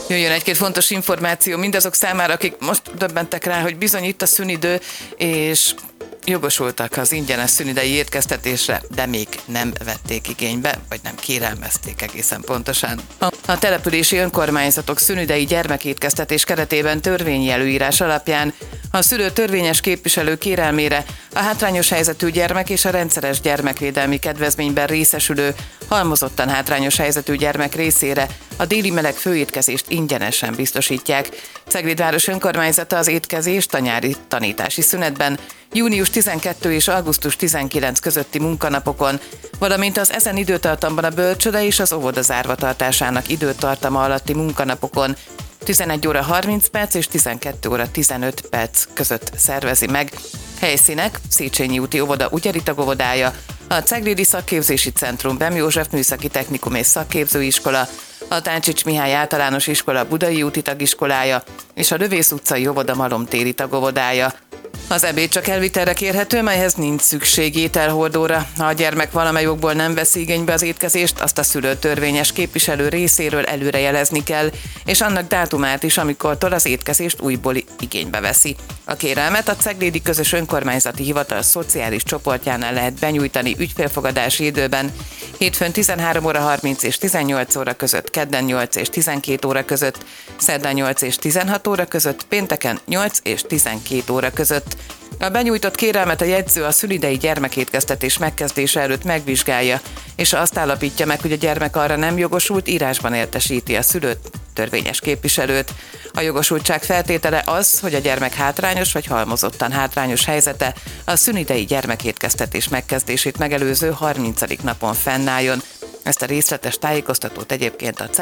Jöjjön egy-két fontos információ mindazok számára, akik most döbbentek rá, hogy bizony itt a szünidő, és jogosultak az ingyenes szünidei étkeztetésre, de még nem vették igénybe, vagy nem kérelmezték egészen pontosan. A települési önkormányzatok szünidei gyermekétkeztetés keretében törvényi előírás alapján a szülő törvényes képviselő kérelmére a hátrányos helyzetű gyermek és a rendszeres gyermekvédelmi kedvezményben részesülő, halmozottan hátrányos helyzetű gyermek részére a déli meleg főétkezést ingyenesen biztosítják. Cegléd város önkormányzata az étkezést a nyári tanítási szünetben június 12 és augusztus 19 közötti munkanapokon, valamint az ezen időtartamban a bölcsőde és az óvoda zárva tartásának időtartama alatti munkanapokon 11 óra 30 perc és 12 óra 15 perc között szervezi meg. Helyszínek: Széchenyi úti óvoda Ugyeri tagóvodája, a Ceglédi Szakképzési Centrum Bem József Műszaki Technikum és Szakképzőiskola, a Táncsics Mihály Általános Iskola Budai úti tagiskolája és a Lövész utcai óvoda Malomtéri tagóvodája. Az ebéd csak elvitelre kérhető, melyhez nincs szükség ételhordóra. Ha a gyermek valamely okból nem veszi igénybe az étkezést, azt a szülő törvényes képviselő részéről előrejelezni kell, és annak dátumát is, amikortól az étkezést újból igénybe veszi. A kérelmet a Ceglédi Közös Önkormányzati Hivatal szociális csoportjánál lehet benyújtani ügyfélfogadási időben, hétfőn 13 óra 30 és 18 óra között, kedden 8 és 12 óra között, szerdán 8 és 16 óra között, pénteken 8 és 12 óra között. A benyújtott kérelmet a jegyző a szülidei gyermekétkeztetés megkezdése előtt megvizsgálja, és azt állapítja meg, hogy a gyermek arra nem jogosult, írásban értesíti a szülőt, törvényes képviselőt. A jogosultság feltétele az, hogy a gyermek hátrányos vagy halmozottan hátrányos helyzete a szülidei gyermekétkeztetés megkezdését megelőző 30. napon fennálljon. Ezt a részletes tájékoztatót egyébként a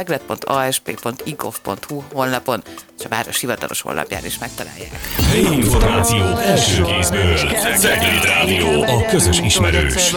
ceglet.asp.igov.hu honlapon és a város hivatalos honlapján is megtalálják. Helyi információ első kézből. Cegléd Rádió, a közös ismerős.